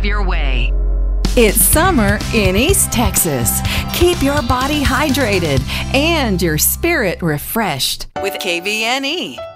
have your way. It's summer in East Texas. Keep your body hydrated and your spirit refreshed with KVNE.